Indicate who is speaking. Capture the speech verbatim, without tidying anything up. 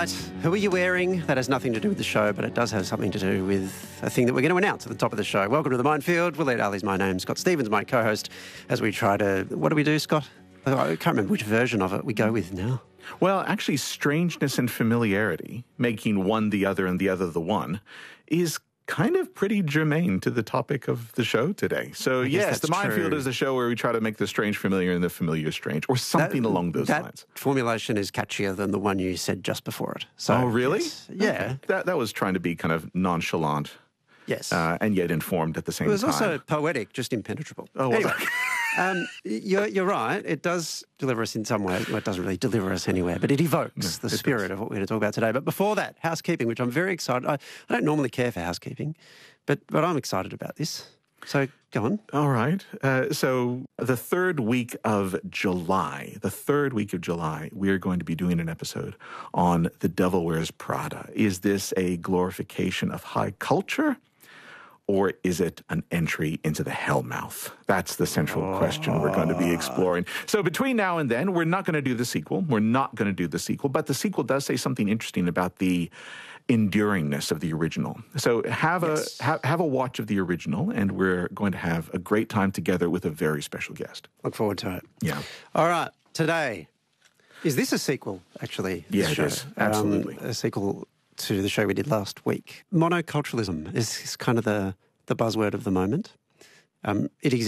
Speaker 1: right, who are you wearing? That has nothing to do with the show, but it does have something to do with a thing that we're going to announce at the top of the show. Welcome to The Minefield. Waleed Ali's my name. Scott Stevens, my co-host, as we try to... What do we do, Scott? I can't remember which version of it we go with now.
Speaker 2: Well, actually, strangeness and familiarity, making one the other and the other the one, is kind of pretty germane to the topic of the show today. So, yes, The Minefield
Speaker 1: true.
Speaker 2: is the show where we try to make the strange familiar and the familiar strange, or something
Speaker 1: that,
Speaker 2: along those
Speaker 1: that
Speaker 2: lines.
Speaker 1: That formulation is catchier than the one you said just before it. So,
Speaker 2: oh, really?
Speaker 1: Yes. Yeah.
Speaker 2: Okay. That, that was trying to be kind of nonchalant.
Speaker 1: Yes.
Speaker 2: Uh, and yet informed at the same time.
Speaker 1: It was
Speaker 2: time.
Speaker 1: also poetic, just impenetrable.
Speaker 2: Oh, well,
Speaker 1: anyway, um, you're, you're right. It does deliver us in some way. Well, it doesn't really deliver us anywhere, but it evokes
Speaker 2: yeah,
Speaker 1: the
Speaker 2: it
Speaker 1: spirit
Speaker 2: does.
Speaker 1: of what we're going to talk about today. But before that, housekeeping, which I'm very excited. I, I don't normally care for housekeeping, but, but I'm excited about this. So go on.
Speaker 2: All right. Uh, so the third week of July, the third week of July, we are going to be doing an episode on The Devil Wears Prada. Is this a glorification of high culture? Or is it an entry into the hellmouth? That's the central question we're going to be exploring. So between now and then, we're not going to do the sequel. We're not going to do the sequel. But the sequel does say something interesting about the enduringness of the original. So have
Speaker 1: yes.
Speaker 2: a have, have a watch of the original, and we're going to have a great time together with a very special guest.
Speaker 1: Look forward to it.
Speaker 2: Yeah.
Speaker 1: All right. Today, is this a sequel, actually?
Speaker 2: Yeah,
Speaker 1: this
Speaker 2: it
Speaker 1: show?
Speaker 2: is. Absolutely.
Speaker 1: Um, a sequel to the show we did last week. Monoculturalism is, is kind of the, the buzzword of the moment. Um, it exists.